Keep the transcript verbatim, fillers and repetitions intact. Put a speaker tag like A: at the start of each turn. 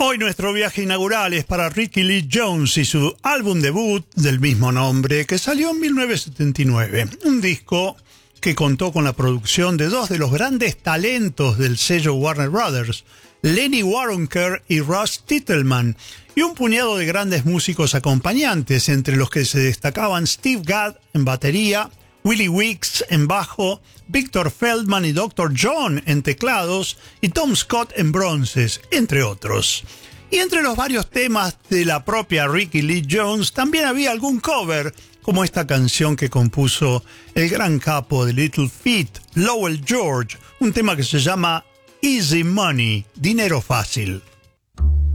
A: Hoy nuestro viaje inaugural es para Ricky Lee Jones y su álbum debut del mismo nombre, que salió en mil novecientos setenta y nueve. Un disco que contó con la producción de dos de los grandes talentos del sello Warner Brothers, Lenny Waronker y Russ Titelman, y un puñado de grandes músicos acompañantes, entre los que se destacaban Steve Gadd en batería, Willie Weeks en bajo, Victor Feldman y doctor John en teclados y Tom Scott en bronces, entre otros. Y entre los varios temas de la propia Ricky Lee Jones también había algún cover, como esta canción que compuso el gran capo de Little Feat, Lowell George, un tema que se llama Easy Money, dinero fácil.